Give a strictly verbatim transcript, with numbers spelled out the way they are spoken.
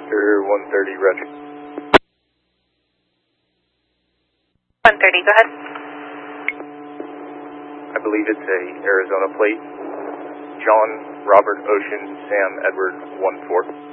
Victor one thirty, roger. one thirty, go ahead. I believe it's a Arizona plate. John, Robert, Ocean, Sam, Edward, one four.